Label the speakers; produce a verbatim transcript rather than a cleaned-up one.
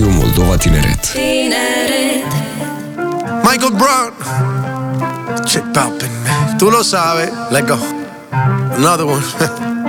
Speaker 1: Radio Moldova Tineret.
Speaker 2: Tineret.
Speaker 3: Michael Brown. Check poppin', man. Tú lo sabes. Let go. Another one.